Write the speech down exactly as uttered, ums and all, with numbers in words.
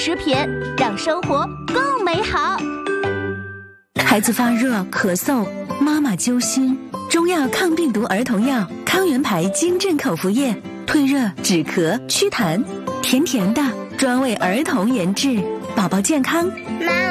食品，让生活更美好。 孩子发热咳嗽，妈妈揪心，中药抗病毒儿童药康元牌金镇口服液，退热止咳祛痰，甜甜的，专为儿童研制，宝宝健康。 妈